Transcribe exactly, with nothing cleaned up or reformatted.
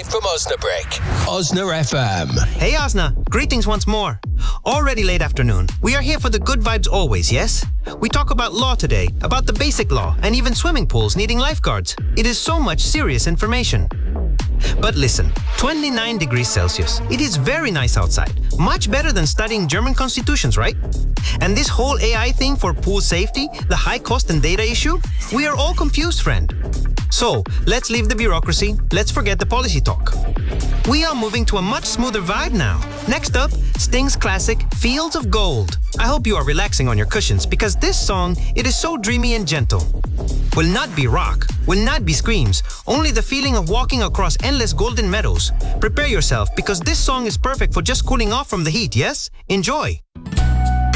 live from Osnabrück. Osna F M. Hey Osna, greetings once more. Already late afternoon. We are here for the good vibes always, yes? We talk about law today, about the basic law, and even swimming pools needing lifeguards. It is so much serious information. But listen, twenty-nine degrees Celsius. It is very nice outside. Much better than studying German constitutions, right? And this whole A I thing for pool safety, the high cost and data issue, we are all confused, friend. So, let's leave the bureaucracy, let's forget the policy talk. We are moving to a much smoother vibe now. Next up, Sting's classic, Fields of Gold. I hope you are relaxing on your cushions because this song, it is so dreamy and gentle. Will not be rock, will not be screams, only the feeling of walking across endless golden meadows. Prepare yourself because this song is perfect for just cooling off from the heat, yes? Enjoy!